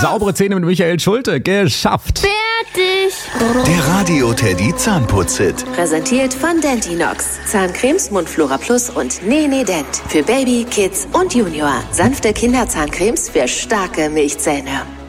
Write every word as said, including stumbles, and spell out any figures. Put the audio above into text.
Saubere Zähne mit Michael Schulte. Geschafft. Fertig. Der Radio Teddy Zahnputz-Hit. Präsentiert von Dentinox. Zahncremes, Mundflora Plus und Nene Dent. Für Baby, Kids und Junior. Sanfte Kinderzahncremes für starke Milchzähne.